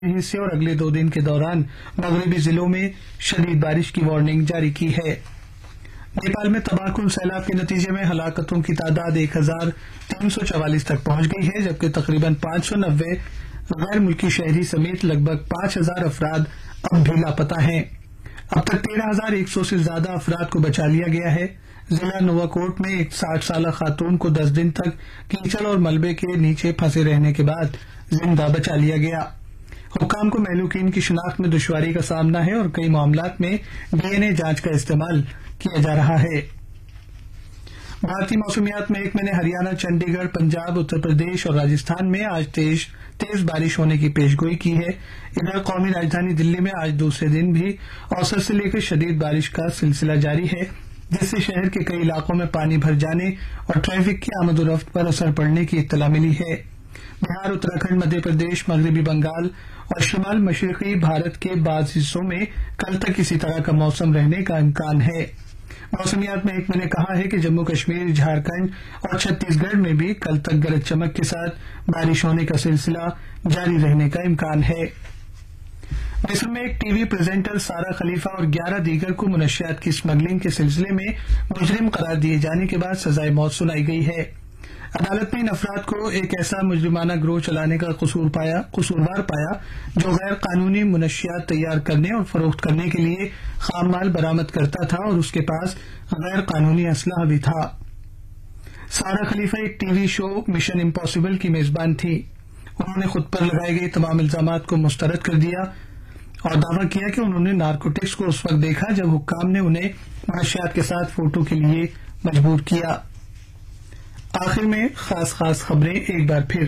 حصے اور اگلے 2 دن کے دوران مغربی ضلعوں میں شدید بارش کی وارننگ جاری کی ہے۔ نیپال میں تباہ کن سیلاب کے نتیجے میں ہلاکتوں کی تعداد 1344 تک پہنچ گئی ہے، جبکہ تقریباً 590 غیر ملکی شہری سمیت لگ بھگ 5000 افراد اب بھی لاپتہ ہیں۔ اب تک 13100 سے زیادہ افراد کو بچا لیا گیا ہے۔ ضلع نواکوٹ میں ایک 60 سالہ خاتون کو 10 دن تک کیچڑ اور ملبے کے نیچے پھنسے رہنے کے بعد زندہ بچا لیا گیا۔ حکام کو مہلوکین کی شناخت میں دشواری کا سامنا ہے اور کئی معاملات میں DNA جانچ کا استعمال کیا جا رہا ہے۔ بھارتی موسمیات محکمے نے ہریانہ، چنڈی گڑھ، پنجاب، اتر پردیش اور راجستھان میں آج تیز بارش ہونے کی پیشگوئی کی ہے۔ ادھر قومی راجدھانی دلی میں آج دوسرے دن بھی اوسط سے لے کر شدید بارش کا سلسلہ جاری ہے، جس سے شہر کے کئی علاقوں میں پانی بھر جانے اور ٹریفک کی آمد و رفت پر اثر پڑنے کی اطلاع ملی ہے۔ بہار، اتراکھنڈ، مدھیہ پردیش، مغربی بنگال اور شمال مشرقی بھارت کے بعض حصوں میں کل تک اسی طرح کا موسم رہنے کا امکان ہے۔ موسمیات محکمے نے کہا ہے کہ جموں کشمیر، جھارکھنڈ اور چھتیس گڑھ میں بھی کل تک گرج چمک کے ساتھ بارش ہونے کا سلسلہ جاری رہنے کا امکان ہے۔ مصر میں ایک ٹی وی پریزنٹر سارہ خلیفہ اور 11 دیگر کو منشیات کی اسمگلنگ کے سلسلے میں مجرم قرار دیے جانے کے بعد سزائے موت سنائی گئی ہے۔ عدالت نے ان افراد کو ایک ایسا مجرمانہ گروہ چلانے کا قصوروار پایا جو غیر قانونی منشیات تیار کرنے اور فروخت کرنے کے لیے خام مال برآمد کرتا تھا اور اس کے پاس غیر قانونی اسلحہ بھی تھا۔ سارہ خلیفہ ایک ٹی وی شو مشن امپاسبل کی میزبان تھی۔ انہوں نے خود پر لگائے گئے تمام الزامات کو مسترد کر دیا اور دعویٰ کیا کہ انہوں نے نارکوٹکس کو اس وقت دیکھا جب حکام نے انہیں منشیات کے ساتھ فوٹو کے لیے مجبور کیا۔ آخر میں خاص خبریں ایک بار پھر۔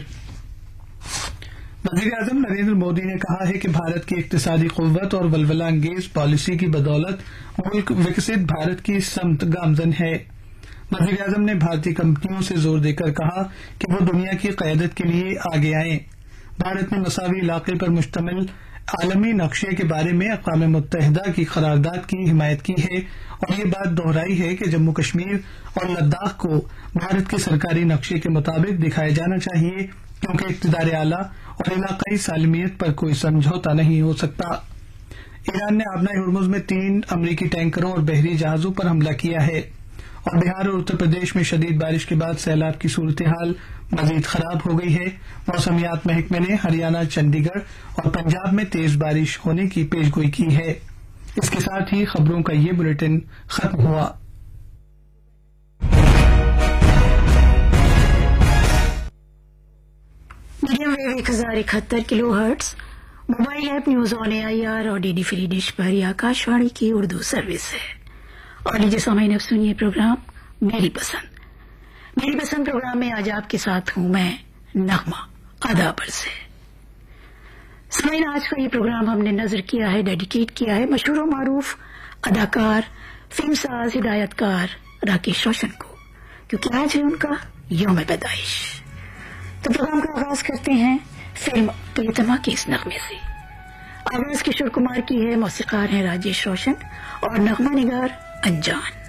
وزیر اعظم نریندر مودی نے کہا ہے کہ بھارت کی اقتصادی قوت اور ولولہ انگیز پالیسی کی بدولت ملک وکست بھارت کی سمت گامزن ہے۔ وزیر اعظم نے بھارتی کمپنیوں سے زور دے کر کہا کہ وہ دنیا کی قیادت کے لیے آگے آئیں۔ بھارت نے مساوی علاقے پر مشتمل عالمی نقشے کے بارے میں اقوام متحدہ کی قرارداد کی حمایت کی ہے اور یہ بات دہرائی ہے کہ جموں کشمیر اور لداخ کو بھارت کے سرکاری نقشے کے مطابق دکھایا جانا چاہیے، کیونکہ اقتدار اعلیٰ اور علاقائی سالمیت پر کوئی سمجھوتا نہیں ہو سکتا۔ ایران نے آبنائے ہرمز میں 3 امریکی ٹینکروں اور بحری جہازوں پر حملہ کیا ہے، اور بہار اور اتر پردیش میں شدید بارش کے بعد سیلاب کی صورتحال مزید خراب ہو گئی ہے۔ موسمیات محکمے نے ہریانہ، چنڈی گڑھ اور پنجاب میں تیز بارش ہونے کی پیشگوئی کی ہے۔ اس کے ساتھ ہی خبروں کا یہ بلیٹن ختم ہوا۔ Medium view 1071 kilo hertz, mobile app news on AIR اور DD فری ڈش پر یہ آکاشوانی کی اردو سروس ہے۔ اور لیجیے سامعین، اب سنیے پروگرام میری پسند۔ میری پسند پروگرام میں آج آپ کے ساتھ ہوں میں نغمہ آدابر سے۔ سامعین، آج کا یہ پروگرام ہم نے نظر کیا ہے، ڈیڈیکیٹ کیا ہے مشہور و معروف اداکار، فلم ساز، ہدایت کار راکیش روشن کو، کیونکہ آج ہے ان کا یوم پیدائش۔ تو پروگرام کا آغاز کرتے ہیں فلم پریتما کے اس نغمے سے۔ آواز کشور کمار کی ہے، موسیقار ہیں راجیش روشن اور نغمہ نگار انجان۔